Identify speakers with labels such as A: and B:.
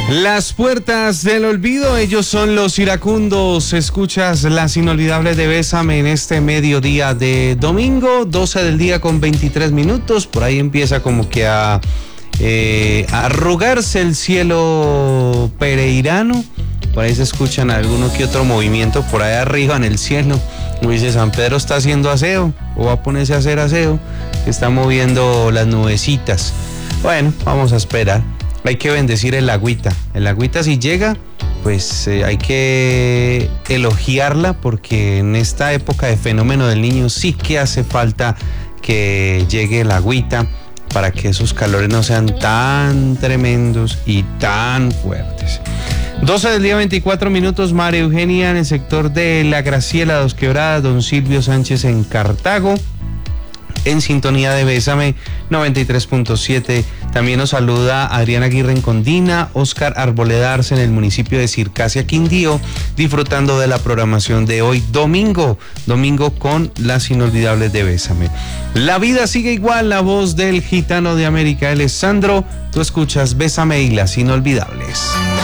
A: Las puertas del olvido, ellos son los iracundos. Escuchas las inolvidables de Bésame en este mediodía de domingo, 12 del día con 23 minutos. Por ahí empieza como que a arrugarse el cielo pereirano. Por ahí se escuchan alguno que otro movimiento por ahí arriba en el cielo. Como dice, San Pedro está haciendo aseo o va a ponerse a hacer aseo. Está moviendo las nubecitas. Bueno, vamos a esperar. Hay que bendecir el agüita. El agüita, si llega, pues hay que elogiarla, porque en esta época de fenómeno del niño sí que hace falta que llegue el agüita para que esos calores no sean tan tremendos y tan fuertes. 12 del día 24 minutos, María Eugenia en el sector de La Graciela, Dos Quebradas, don Silvio Sánchez en Cartago, en sintonía de Bésame 93.7. También nos saluda Adriana Aguirre en Condina, Oscar Arboleda Arce en el municipio de Circasia, Quindío, disfrutando de la programación de hoy, domingo con las inolvidables de Bésame. La vida sigue igual, la voz del gitano de América, él es Sandro. Tú escuchas Bésame y las inolvidables.